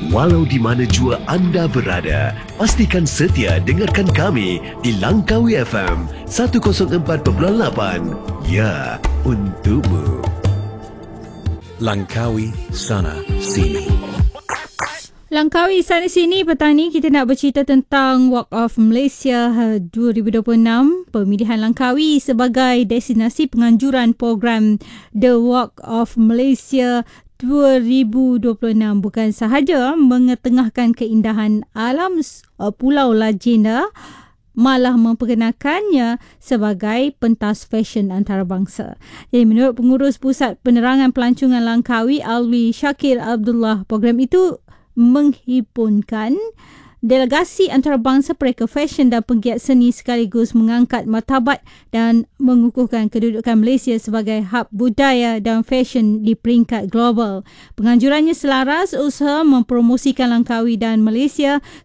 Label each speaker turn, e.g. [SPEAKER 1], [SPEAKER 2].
[SPEAKER 1] Walau di mana jua anda berada, pastikan setia dengarkan kami di Langkawi FM 104.8. Ya, untukmu.
[SPEAKER 2] Langkawi sana sini.
[SPEAKER 3] Langkawi sana sini petang ni kita nak bercerita tentang Walk of Malaysia 2026, pemilihan Langkawi sebagai destinasi penganjuran program The Walk of Malaysia 2026 bukan sahaja mengetengahkan keindahan alam Pulau Lagenda, malah memperkenalkannya sebagai pentas fashion antarabangsa. Jadi menurut Pengurus Pusat Penerangan Pelancongan Langkawi, Alwi Shakir Abdullah, program itu menghimpunkan delegasi antarabangsa, pereka fashion dan penggiat seni sekaligus mengangkat martabat dan mengukuhkan kedudukan Malaysia sebagai hub budaya dan fashion di peringkat global. Penganjurannya selaras usaha mempromosikan Langkawi dan Malaysia